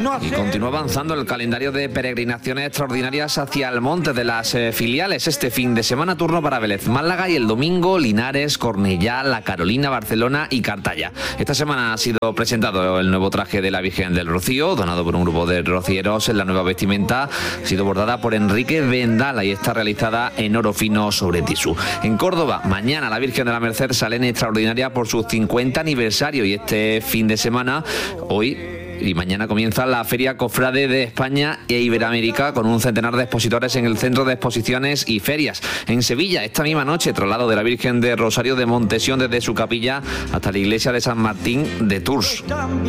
Y continúa avanzando el calendario de peregrinaciones extraordinarias hacia el monte de las filiales. Este fin de semana turno para Vélez, Málaga, y el domingo Linares, Cornellá, La Carolina, Barcelona y Cartaya. Esta semana ha sido presentado el nuevo traje de la Virgen del Rocío, donado por un grupo de rocieros. La nueva vestimenta ha sido bordada por Enrique Vendala y está realizada en oro fino sobre tisú. En Córdoba, mañana la Virgen de la Merced sale en extraordinaria por su 50 aniversario, y este fin de semana, hoy y mañana, comienza la Feria Cofrade de España e Iberoamérica, con un centenar de expositores en el Centro de Exposiciones y Ferias. En Sevilla, esta misma noche, traslado de la Virgen de Rosario de Montesión desde su capilla hasta la iglesia de San Martín de Tours.